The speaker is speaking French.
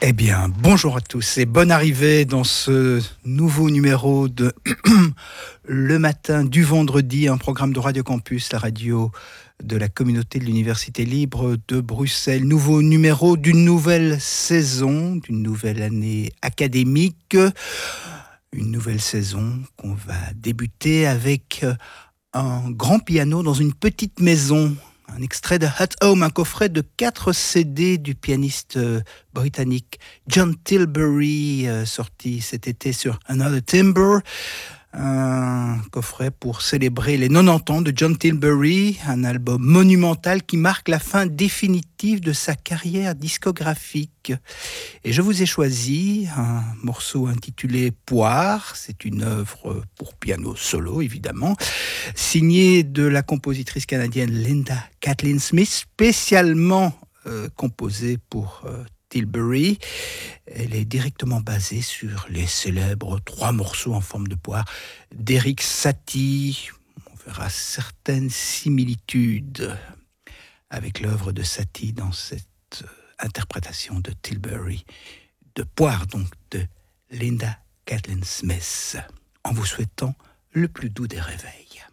Eh bien, bonjour à tous et bonne arrivée dans ce nouveau numéro de Le matin du vendredi, un programme de Radio Campus, la radio de la communauté de l'Université libre de Bruxelles. Nouveau numéro d'une nouvelle saison, d'une nouvelle année académique. Une nouvelle saison qu'on va débuter avec un grand piano dans une petite maison. Un extrait de At Home, un coffret de 4 CD du pianiste britannique John Tilbury, sorti cet été sur Another Timbre. Un coffret pour célébrer les 90 ans de John Tilbury, un album monumental qui marque la fin définitive de sa carrière discographique. Et je vous ai choisi un morceau intitulé Poire, c'est une œuvre pour piano solo évidemment, signée de la compositrice canadienne Linda Kathleen Smith, spécialement composée pour Tilbury. Elle est directement basée sur les célèbres 3 morceaux en forme de poire d'Erik Satie. On verra certaines similitudes avec l'œuvre de Satie dans cette interprétation de Tilbury, de Poire donc de Linda Kathleen Smith, en vous souhaitant le plus doux des réveils.